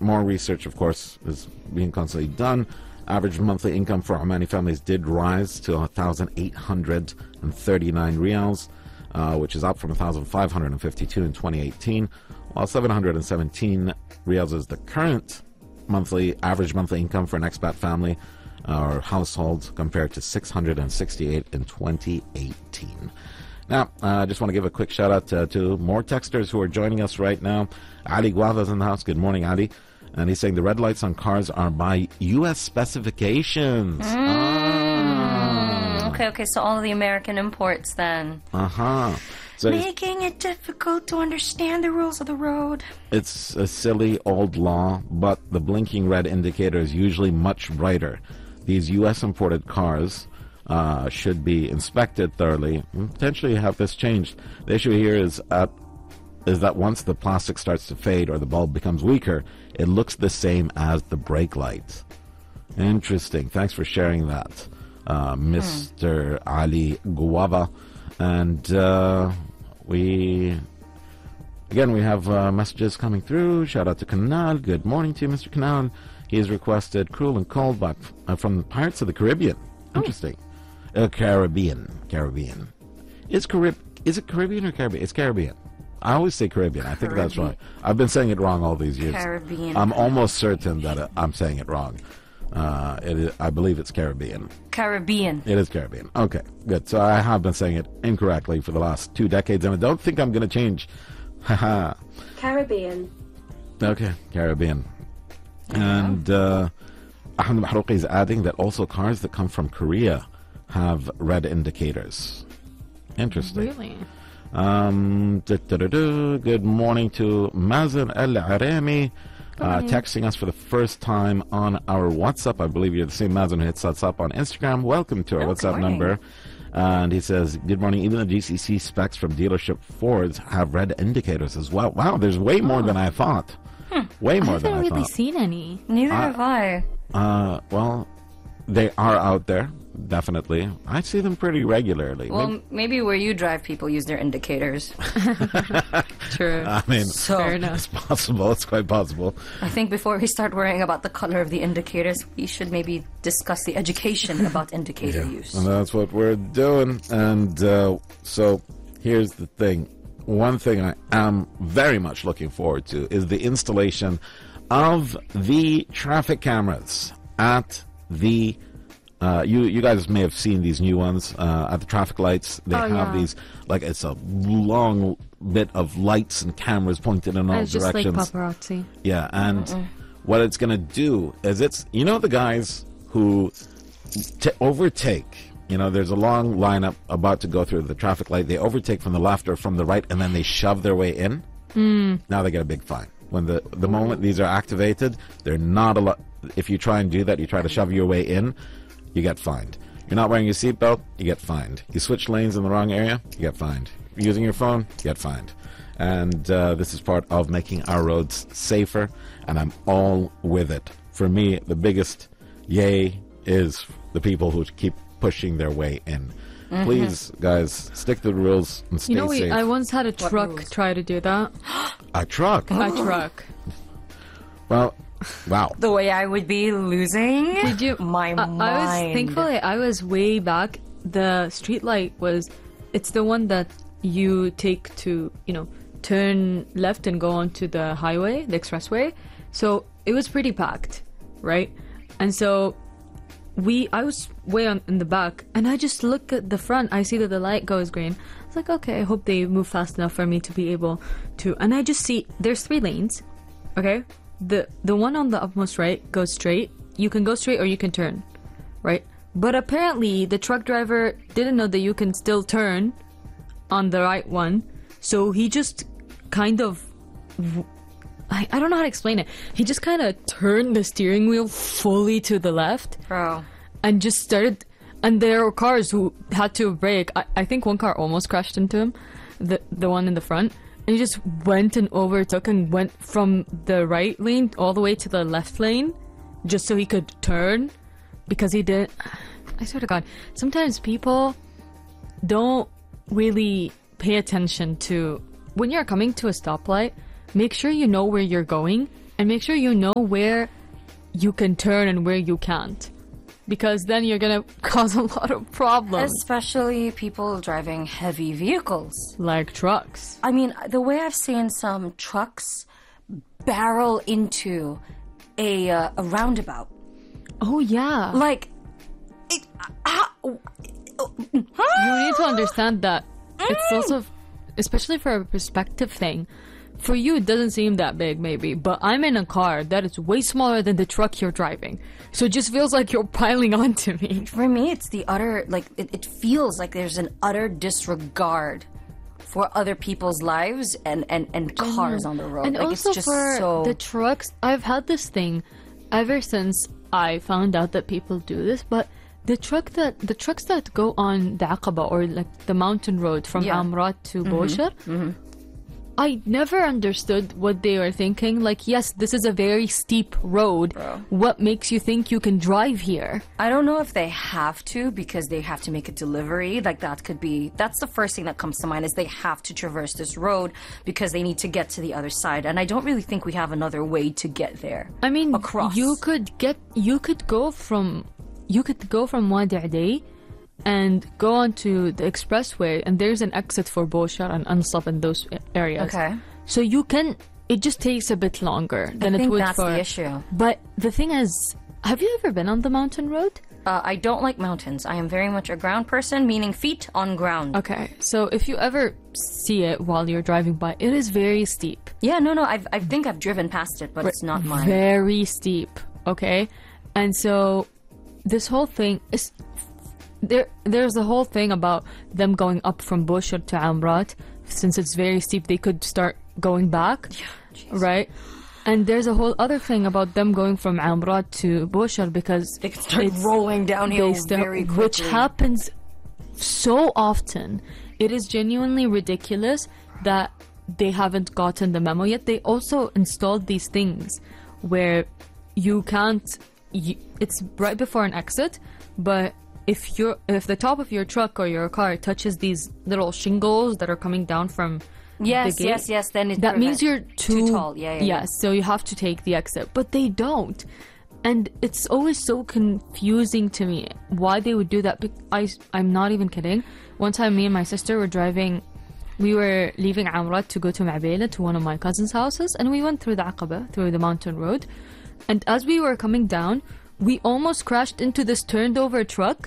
more research, of course, is being constantly done. Average monthly income for Omani families did rise to 1,839 riyals, which is up from 1,552 in 2018, while 717 riyals is the current average monthly income for an expat family or household, compared to 668 in 2018. Now, I just want to give a quick shout out to more texters who are joining us right now. Ali Guava's in the house. Good morning, Ali. And he's saying the red lights on cars are by U.S. specifications. Okay, so all of the American imports then. So making it difficult to understand the rules of the road. It's a silly old law, but the blinking red indicator is usually much brighter. These U.S. imported cars should be inspected thoroughly and potentially have this changed. The issue here is that once the plastic starts to fade or the bulb becomes weaker, it looks the same as the brake light. Interesting. Thanks for sharing that, Mr. Ali Guava. And we have messages coming through. Shout out to Kanal. Good morning to you, Mr. Kanal. He has requested Cruel and Cold from Pirates of the Caribbean. Interesting. Caribbean. Is it Caribbean or Caribbean? It's Caribbean. I always say Caribbean. I think that's right. I've been saying it wrong all these years. Caribbean. I'm almost certain that I'm saying it wrong. I believe it's Caribbean. Caribbean. It is Caribbean. Okay, good. So I have been saying it incorrectly for the last 2 decades, and I don't think I'm going to change. Haha. Caribbean. Okay, Caribbean. And Ahmed Mahrouqi is adding that also cars that come from Korea have red indicators. Interesting. Really? Good morning to Mazen Al-Arami, texting us for the first time on our WhatsApp. I believe you're the same Mazen who hits us up on Instagram. Welcome to our WhatsApp number. And he says, good morning. Even the GCC specs from dealership Fords have red indicators as well. Wow, there's way more than I thought. Way more than I thought. I haven't really seen any. Neither have I. Well, they are out there, definitely. I see them pretty regularly. Well, maybe where you drive, people use their indicators. True. I mean, Fair enough. It's possible. It's quite possible. I think before we start worrying about the color of the indicators, we should maybe discuss the education about indicator use. And that's what we're doing. And so here's the thing. One thing I am very much looking forward to is the installation of the traffic cameras at the you guys may have seen these new ones at the traffic lights. They have these, like, it's a long bit of lights and cameras pointed in all it's directions. just like paparazzi. Yeah, and what it's going to do is the guys who overtake. There's a long lineup about to go through the traffic light. They overtake from the left or from the right, and then they shove their way in. Now they get a big fine. When the moment these are activated, they're not allowed. If you try and do that, you try to shove your way in, you get fined. You're not wearing your seatbelt, you get fined. You switch lanes in the wrong area, you get fined. You're using your phone, you get fined. And this is part of making our roads safer, and I'm all with it. For me, the biggest yay is the people who keep pushing their way in. Please, guys, stick to the rules and stay safe. I once had a truck try to do that. A truck? A truck. Well, wow. The way I would be losing my mind. Thankfully, I was way back. The street light it's the one that you take to, turn left and go onto the highway, the expressway. So it was pretty packed, right? And so I was way in the back, and I just look at the front. I see that the light goes green. I was like, okay, I hope they move fast enough for me to be able to. And I just see there's 3 lanes, okay? The one on the upmost right goes straight. You can go straight or you can turn, right? But apparently the truck driver didn't know that you can still turn on the right one, so he just kind of, I don't know how to explain it. He just kind of turned the steering wheel fully to the left. Bro. And just started, and there were cars who had to brake. I think one car almost crashed into him, the one in the front. And he just went and overtook and went from the right lane all the way to the left lane just so he could turn, because he didn't. I swear to God, sometimes people don't really pay attention to when you're coming to a stoplight. Make sure you know where you're going and make sure you know where you can turn and where you can't, because then you're gonna cause a lot of problems. Especially people driving heavy vehicles. Like trucks. I mean, the way I've seen some trucks barrel into a roundabout. Oh yeah. Like, You need to understand that it's also, especially for a perspective thing, for you it doesn't seem that big maybe, but I'm in a car that is way smaller than the truck you're driving. So it just feels like you're piling onto me. For me, it's the utter, like, it feels like there's an utter disregard for other people's lives and cars on the road. And like, also it's just for so... the trucks, I've had this thing ever since I found out that people do this, but the trucks that go on the Aqaba, or like the mountain road from Amrat to Boshar, I never understood what they were thinking. Like, yes, this is a very steep road. Bro. What makes you think you can drive here? I don't know if they have to, because they have to make a delivery. Like, that's the first thing that comes to mind, is they have to traverse this road because they need to get to the other side. And I don't really think we have another way to get there. I mean, across. you could go from Wadi Aday and go onto the expressway, and there's an exit for Boshar and Ansab and those areas. Okay. So you can. It just takes a bit longer than it would that's for. the issue. But the thing is, have you ever been on the mountain road? I don't like mountains. I am very much a ground person, meaning feet on ground. Okay, so if you ever see it while you're driving by, it is very steep. Yeah, no. I think I've driven past it, but it's not mine. Very steep. Okay, and so this whole thing is. There's the whole thing about them going up from Boshar to Amrat. Since it's very steep, they could start going back, right? And there's a whole other thing about them going from Amrat to Boshar, because they could start rolling downhill very quickly. Which happens so often. It is genuinely ridiculous that they haven't gotten the memo yet. They also installed these things where you can't... it's right before an exit, but... If the top of your truck or your car touches these little shingles that are coming down from the gate, yes, then that means you're too tall. Yeah. So you have to take the exit, but they don't, and it's always so confusing to me why they would do that. I'm not even kidding. One time, me and my sister were driving. We were leaving Amrat to go to Ma'bela, to one of my cousins' houses, and we went through the Aqaba, through the mountain road, and as we were coming down, we almost crashed into this turned over truck.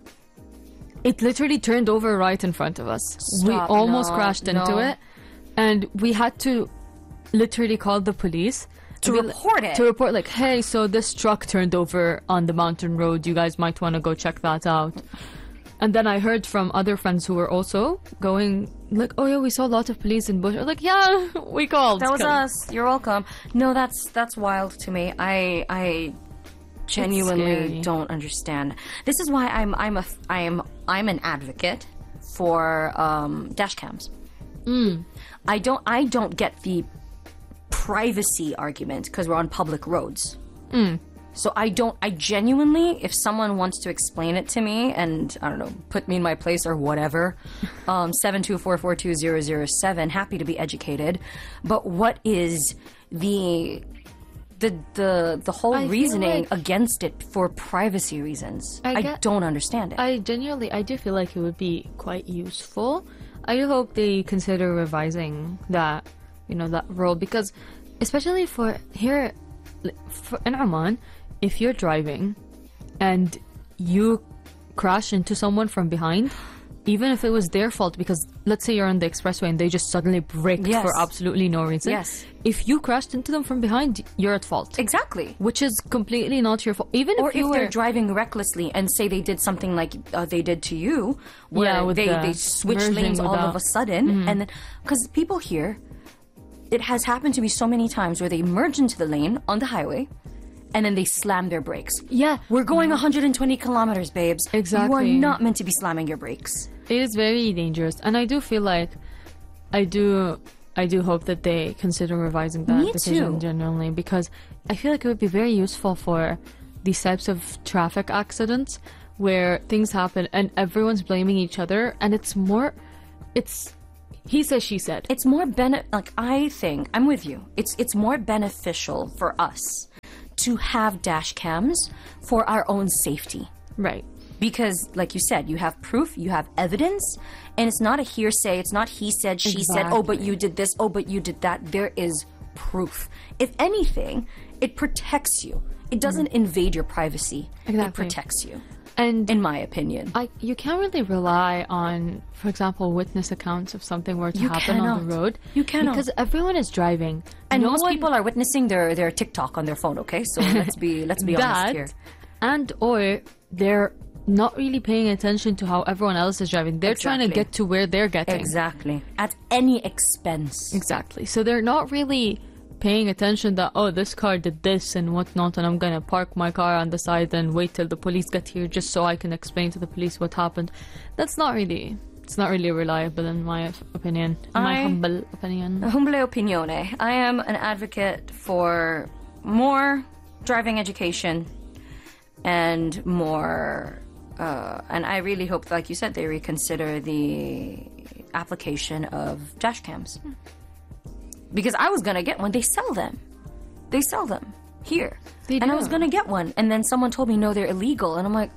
It literally turned over right in front of us. We almost crashed into it. And we had to literally call the police. To report it? To report, like, hey, so this truck turned over on the mountain road. You guys might want to go check that out. And then I heard from other friends who were also going, like, oh yeah, we saw a lot of police in Bush. I was like, yeah, we called. That was us. You're welcome. No, that's wild to me. I genuinely don't understand. This is why I'm an advocate for dash cams. I don't get the privacy argument because we're on public roads. So I genuinely, if someone wants to explain it to me and, I don't know, put me in my place or whatever, 724420007, happy to be educated. But what is the whole reasoning against it for privacy reasons? I don't understand it. I do feel like it would be quite useful. I do hope they consider revising that, that rule, because especially for here in Oman, if you're driving and you crash into someone from behind, even if it was their fault, because let's say you're on the expressway and they just suddenly braked for absolutely no reason. Yes. If you crashed into them from behind, you're at fault. Exactly. Which is completely not your fault. Even if they're driving recklessly and say they did something like they did to you, where they switch lanes all of a sudden, and then because people here, it has happened to me so many times where they merge into the lane on the highway and then they slam their brakes. Yeah. We're going 120 kilometers, babes. Exactly. You are not meant to be slamming your brakes. It is very dangerous. And I do feel like, I do hope that they consider revising that decision genuinely, because I feel like it would be very useful for these types of traffic accidents where things happen and everyone's blaming each other, and it's he said, she said. It's more like, I think I'm with you. It's more beneficial for us to have dash cams for our own safety. Right. Because, like you said, you have proof, you have evidence, and it's not a hearsay, it's not he said, she said, oh, but you did this, oh, but you did that. There is proof. If anything, it protects you. It doesn't invade your privacy. Exactly. It protects you. And in my opinion. You can't really rely on, for example, witness accounts if something were to happen on the road. You cannot. Because everyone is driving. And most people are witnessing their TikTok on their phone, okay? So let's be honest here. And or they're not really paying attention to how everyone else is driving. They're trying to get to where they're getting. Exactly. At any expense. Exactly. So they're not really paying attention that, oh, this car did this and whatnot, and I'm gonna park my car on the side and wait till the police get here just so I can explain to the police what happened. It's not really reliable in my opinion. My humble opinion. Humble opinione. I am an advocate for more driving education and more and I really hope, like you said, they reconsider the application of dash cams. Because I was gonna get one. They sell them here. And I was gonna get one, and then someone told me no, they're illegal, and I'm like,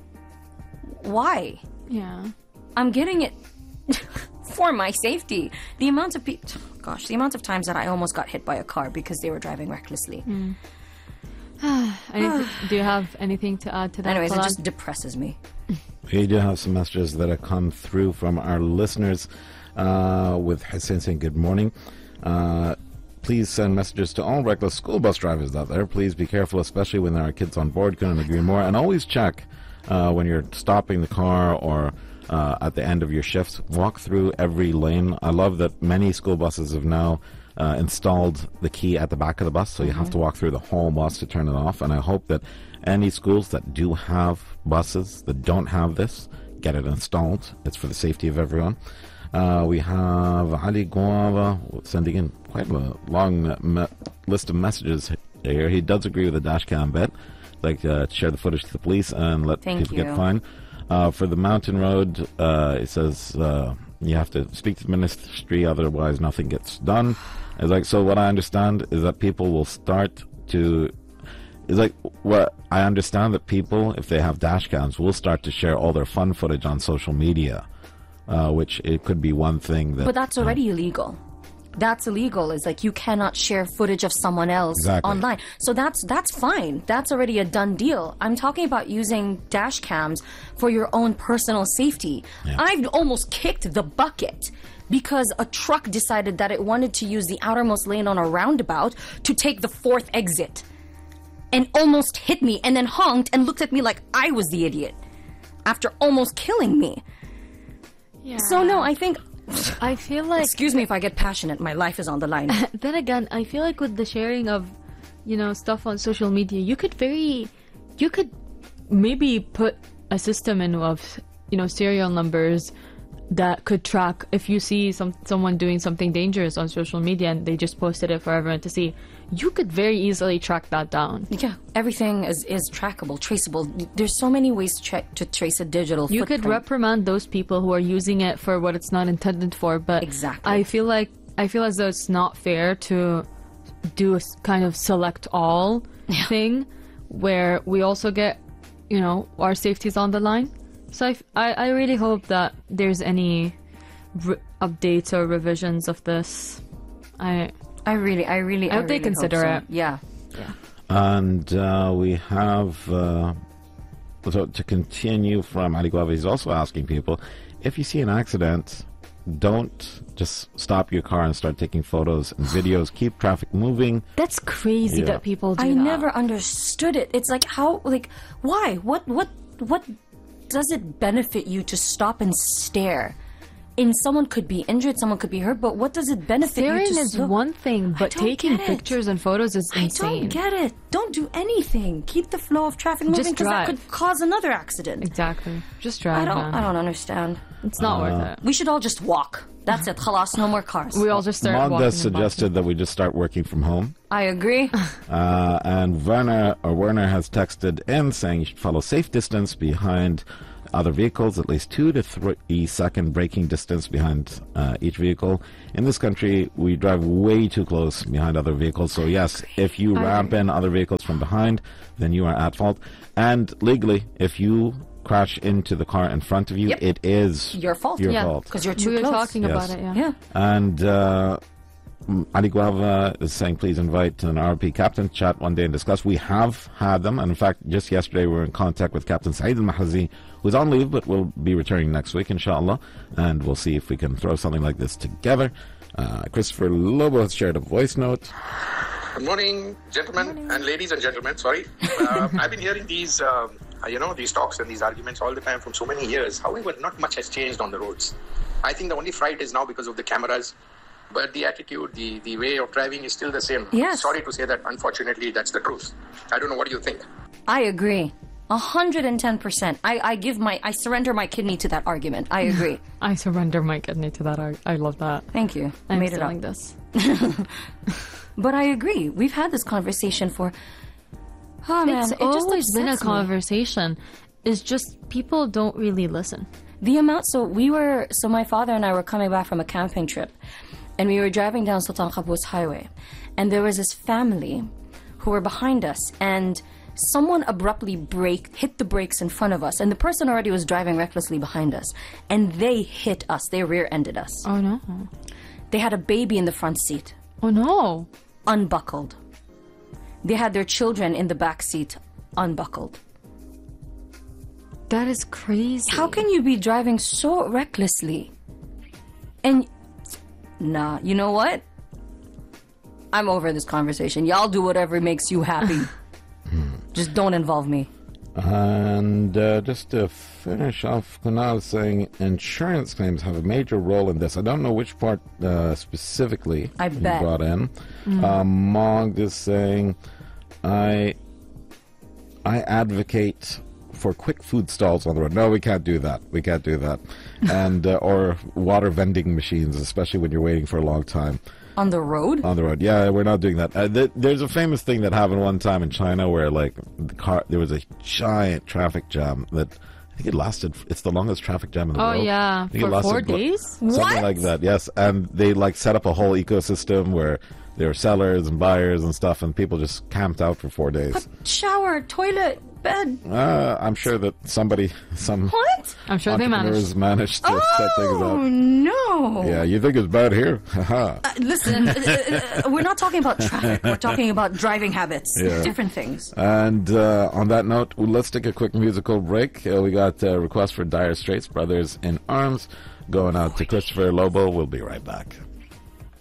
why? Yeah, I'm getting it for my safety. The amount of times that I almost got hit by a car because they were driving recklessly. Do you have anything to add to that? Anyways, it just depresses me. We do have some messages that have come through from our listeners. With Hussein saying good morning. Please send messages to all reckless school bus drivers out there. Please be careful, especially when there are kids on board. Couldn't agree more. And always check when you're stopping the car or at the end of your shift. Walk through every lane. I love that many school buses have now installed the key at the back of the bus, so you have to walk through the whole bus to turn it off. And I hope that any schools that do have buses that don't have this get it installed. It's for the safety of everyone. We have Ali Guava sending in quite a long list of messages here. He does agree with the dash cam bit. Like to share the footage to the police and let people get fined. For the mountain road, it says you have to speak to the ministry, otherwise nothing gets done. It's like, so what I understand is that people will start to... It's like, what I understand that people, if they have dash cams, will start to share all their fun footage on social media. Which it could be one thing that... But that's already illegal. That's illegal. It's like you cannot share footage of someone else online. So that's fine. That's already a done deal. I'm talking about using dash cams for your own personal safety. Yeah. I've almost kicked the bucket because a truck decided that it wanted to use the outermost lane on a roundabout to take the fourth exit and almost hit me and then honked and looked at me like I was the idiot after almost killing me. Yeah. So no, I feel like... Excuse me if I get passionate. My life is on the line. Then again, I feel like with the sharing of, stuff on social media, you could maybe put a system in of, serial numbers that could track if you see someone doing something dangerous on social media and they just posted it for everyone to see. You could very easily track that down. Yeah, everything is trackable, traceable. There's so many ways to trace a digital footprint. You could reprimand those people who are using it for what it's not intended for, but exactly. I feel as though it's not fair to do a kind of select all thing where we also get, our safety's on the line. So I really hope that there's any updates or revisions of this. I hope they consider it. Yeah. And we have so to continue from Ali Guava, he's also asking people, if you see an accident, don't just stop your car and start taking photos and videos. Keep traffic moving. That's crazy that people do that. I never understood it. It's like, how, like, why? What does it benefit you to stop and stare? And someone could be injured, someone could be hurt, but what does it benefit you to Staring is one thing, but taking pictures and photos is insane. I don't get it. Don't do anything. Keep the flow of traffic moving, because that could cause another accident. Exactly. Just drive. I don't understand. It's not worth it. We should all just walk. That's it. Khalas, no more cars. We all just start walking. Magda suggested that we just start working from home. I agree. And Werner has texted in saying you should follow safe distance behind other vehicles, at least 2 to 3 second braking distance behind each vehicle. In this country, we drive way too close behind other vehicles. So yes, if you ramp in other vehicles from behind, then you are at fault. And legally, if you crash into the car in front of you, it is your fault. Your fault. Because you're too we were close. talking about it, yeah. And Ali Guava is saying, please invite an RP captain to chat one day and discuss. We have had them. And in fact, just yesterday we were in contact with Captain Saeed Al-Mahazi, who's on leave, but will be returning next week, inshallah. And we'll see if we can throw something like this together. Christopher Lobo has shared a voice note. Good morning, gentlemen and ladies and gentlemen. Sorry. I've been hearing these, these talks and these arguments all the time from so many years. However, not much has changed on the roads. I think the only fright is now because of the cameras. But the attitude, the way of driving is still the same. Yes. Sorry to say that, unfortunately, that's the truth. I don't know, what do you think? I agree. 110%. I surrender my kidney to that argument. I agree. I surrender my kidney to that. I love that. Thank you. I I'm made it up. stealing this. But I agree. We've had this conversation for... Oh, man. It's it just always been a upsets me. conversation. It's just people don't really listen. The amount... So my father and I were coming back from a camping trip. And we were driving down Sultan Qaboos Highway. And there was this family who were behind us. And someone abruptly hit the brakes in front of us. And the person already was driving recklessly behind us. And they hit us. They rear-ended us. Oh, no. They had a baby in the front seat. Oh, no. Unbuckled. They had their children in the back seat. Unbuckled. That is crazy. How can you be driving so recklessly? And... Nah, you know what? I'm over this conversation. Y'all do whatever makes you happy. Just don't involve me. And just to finish off, Kunal saying insurance claims have a major role in this. I don't know which part specifically I you bet. brought in. Mog is saying, I advocate for quick food stalls on the road. No, we can't do that. We can't do that. And or water vending machines, especially when you're waiting for a long time. On the road? On the road. Yeah, we're not doing that. There's a famous thing that happened one time in China where there was a giant traffic jam that I think it's the longest traffic jam in the world. Oh, yeah. I think For it lasted 4 days? Something What? like that, yes. And they set up a whole ecosystem where there were sellers and buyers and stuff, and people just camped out for 4 days. Shower, toilet, bed. I'm sure that some What? I'm sure they entrepreneurs managed to set things Oh, up. no. Yeah, you think it's bad here? Haha. Listen, we're not talking about traffic. We're talking about driving habits. Yeah. Different things. And on that note, let's take a quick musical break. We got a request for Dire Straits, Brothers in Arms, going out to Christopher Lobo. We'll be right back.